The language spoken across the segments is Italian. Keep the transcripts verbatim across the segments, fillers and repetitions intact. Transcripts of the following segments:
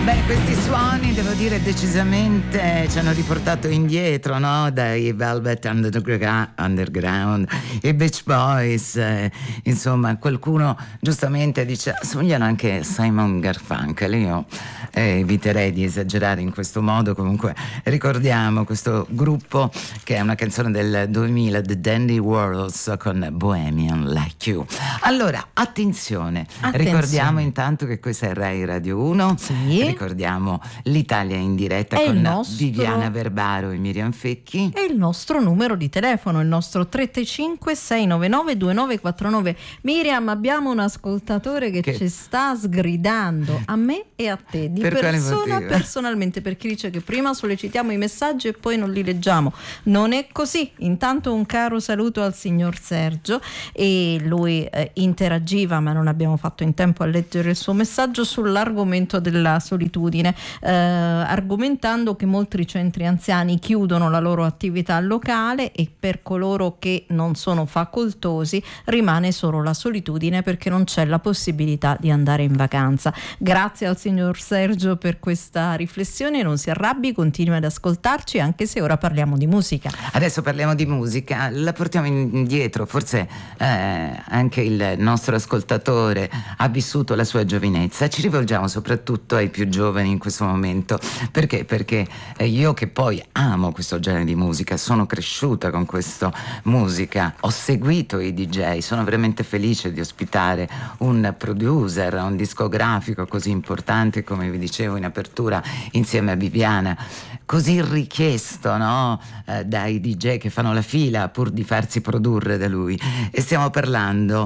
Beh, questi suoni, devo dire, decisamente ci hanno riportato indietro, no? Dai Velvet Underground, i Beach Boys, eh, insomma, qualcuno giustamente dice somigliano anche a Simon Garfunkel. Io eh, eviterei di esagerare in questo modo. Comunque ricordiamo questo gruppo, che è una canzone del duemila, The Dandy Warhols con Bohemian Like You. Allora, attenzione, attenzione. Ricordiamo intanto che questa è Rai Radio uno. Sì. Ricordiamo l'Italia in diretta è con nostro... Viviana Verbaro e Miriam Fecchi. E il nostro numero di telefono, il nostro tre tre cinque sei nove nove due nove quattro nove. Miriam, abbiamo un ascoltatore che, che... ci sta sgridando, a me e a te, di per persona personalmente, perché dice che prima sollecitiamo i messaggi e poi non li leggiamo. Non è così. Intanto un caro saluto al signor Sergio, e lui eh, interagiva, ma non abbiamo fatto in tempo a leggere il suo messaggio, sull'argomento della solitudine, eh, argomentando che molti centri anziani chiudono la loro attività locale e per coloro che non sono facoltosi rimane solo la solitudine, perché non c'è la possibilità di andare in vacanza. Grazie al signor Sergio per questa riflessione, non si arrabbi, continui ad ascoltarci, anche se ora parliamo di musica. Adesso parliamo di musica, la portiamo indietro, forse eh, anche il nostro ascoltatore ha vissuto la sua giovinezza. Ci rivolgiamo soprattutto ai più giovani in questo momento. Perché? Perché io, che poi amo questo genere di musica, sono cresciuta con questa musica, ho seguito i D J, sono veramente felice di ospitare un producer, un discografico così importante, come vi dicevo in apertura, insieme a Viviana, così richiesto, no? Eh, dai D J che fanno la fila pur di farsi produrre da lui. E stiamo parlando,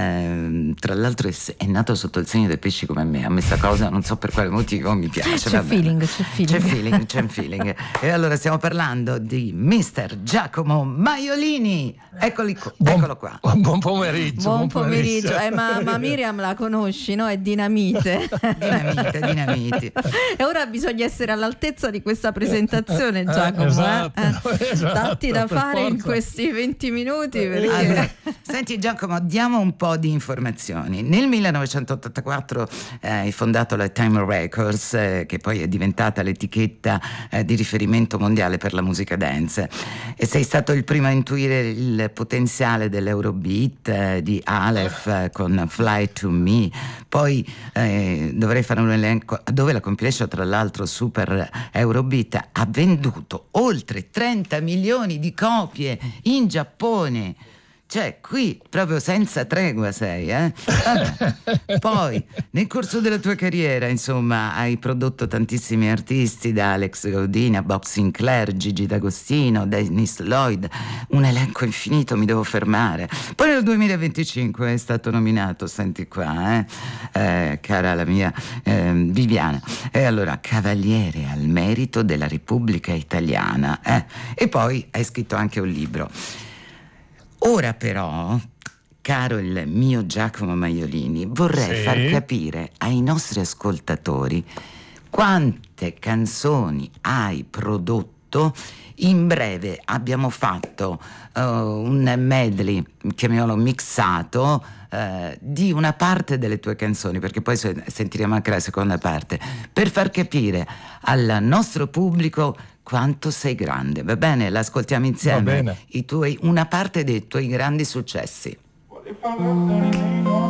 eh, tra l'altro è, è nato sotto il segno dei pesci come me, a me sta cosa non so per quale motivo mi piace. C'è feeling, c'è feeling. C'è feeling, c'è feeling. E allora stiamo parlando di mister Giacomo Maiolini. Eccoli qua, buon, eccolo qua. Buon pomeriggio. Buon pomeriggio. Eh, ma, ma Miriam la conosci, no? È dinamite. Dinamite, dinamiti. E ora bisogna essere all'altezza di questa presentazione, Giacomo. Eh, esatto, eh? esatto, Datti da fare forza. In questi venti minuti. Perché... Allora, senti Giacomo, diamo un po' di informazioni. Nel millenovecentottantaquattro eh, hai fondato la Time Records, eh, che poi è diventata l'etichetta eh, di riferimento mondiale per la musica dance, e sei stato il primo a intuire il potenziale dell'Eurobeat, eh, di Aleph eh, con Fly to Me. Poi eh, dovrei fare un elenco dove la compilation, tra l'altro Super Eurobeat, ha venduto oltre trenta milioni di copie in Giappone. Cioè, qui proprio senza tregua sei, eh? Vabbè. Poi, nel corso della tua carriera, insomma, hai prodotto tantissimi artisti, da Alex Gaudini a Bob Sinclair, Gigi D'Agostino, Dennis Lloyd, un elenco infinito, mi devo fermare. Poi nel duemilaventicinque è stato nominato, senti qua, eh, eh cara la mia eh, Viviana, e allora Cavaliere al Merito della Repubblica Italiana, eh? E poi hai scritto anche un libro. Ora però, caro il mio Giacomo Maiolini, vorrei sì. far capire ai nostri ascoltatori quante canzoni hai prodotto. In breve abbiamo fatto uh, un medley, chiamiamolo mixato, uh, di una parte delle tue canzoni, perché poi sentiremo anche la seconda parte, per far capire al nostro pubblico quanto sei grande. Va bene? L'ascoltiamo insieme. Va bene. I tuoi, una parte dei tuoi grandi successi.